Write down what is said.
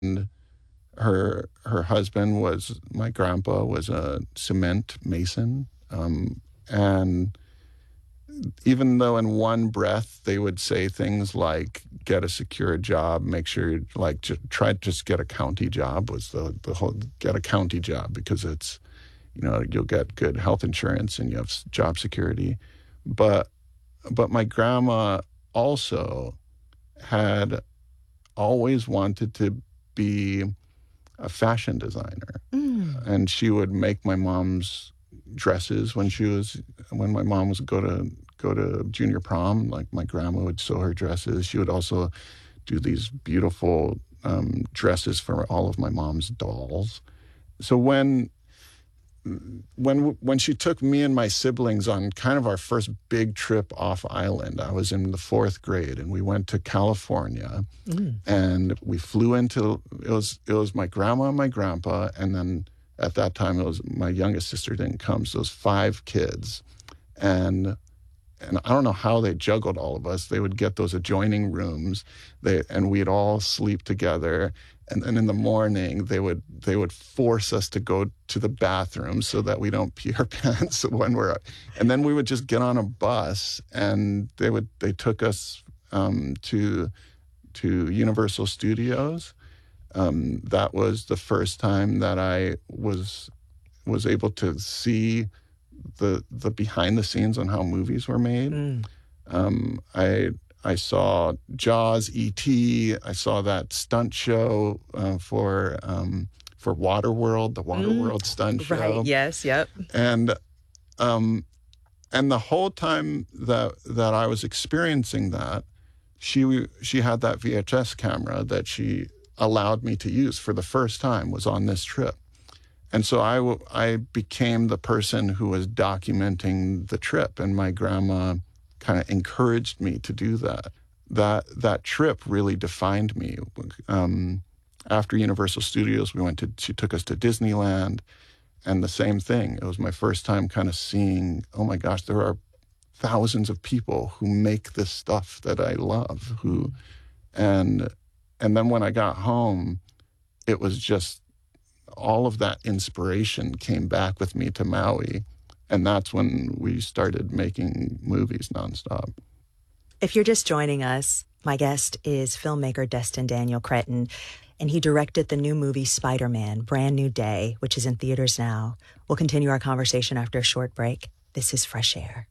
And her husband my grandpa was a cement mason. And even though in one breath they would say things like, get a secure job, make sure you try to just get a county job, was the whole, get a county job because it's, you'll get good health insurance and you have job security. But my grandma also had always wanted to be a fashion designer. And she would make my mom's dresses when my mom was go to junior prom. Like, my grandma would sew her dresses. She would also do these beautiful dresses for all of my mom's dolls. So when she took me and my siblings on kind of our first big trip off island, I was in the 4th grade, and we went to California. And we flew into, it was my grandma and my grandpa, and then at that time it was my youngest sister didn't come, so it was 5 kids. And I don't know how they juggled all of us. They would get those adjoining rooms, and we'd all sleep together. And then in the morning, they would force us to go to the bathroom so that we don't pee our pants when we're. And then we would just get on a bus, and they took us to Universal Studios. That was the first time that I was able to see the behind the scenes on how movies were made. I saw Jaws, E.T. I saw that stunt show for Waterworld, the Waterworld stunt show. Right. Yes. Yep. And the whole time that I was experiencing that, she had that VHS camera that she allowed me to use for the first time, was on this trip. And so I became the person who was documenting the trip, and my grandma kind of encouraged me to do that. That trip really defined me. After Universal Studios, she took us to Disneyland, and the same thing. It was my first time kind of seeing, oh my gosh, there are thousands of people who make this stuff that I love. And then when I got home, it was just all of that inspiration came back with me to Maui. And that's when we started making movies nonstop. If you're just joining us, my guest is filmmaker Destin Daniel Cretton, and he directed the new movie Spider-Man, Brand New Day, which is in theaters now. We'll continue our conversation after a short break. This is Fresh Air.